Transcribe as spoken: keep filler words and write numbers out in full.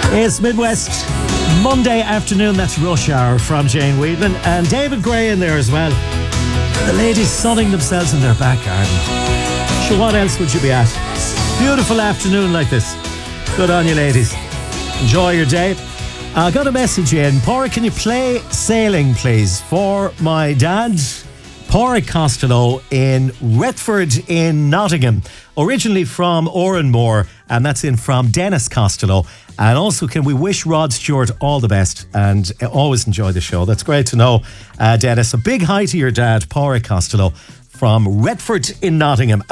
It's Midwest Monday afternoon. That's Rush Hour from Jane Weedman and David Gray in there as well. The ladies sunning themselves in their back garden. Sure, what else would you be at? Beautiful afternoon like this. Good on you, ladies. Enjoy your day. I got a message in. Pádraig, can you play Sailing, please, for my dad, Pádraig Costello, in Retford in Nottingham, originally from Oranmore, and that's in from Dennis Costello. And also, can we wish Rod Stewart all the best and always enjoy the show? That's great to know, uh, Dennis. A big hi to your dad, Pádraig Costello, from Retford in Nottingham.